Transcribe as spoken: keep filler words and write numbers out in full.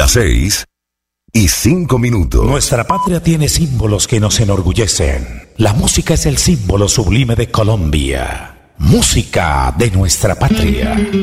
Las seis y cinco minutos. Nuestra patria tiene símbolos que nos enorgullecen. La música es el símbolo sublime de Colombia. Música de nuestra patria.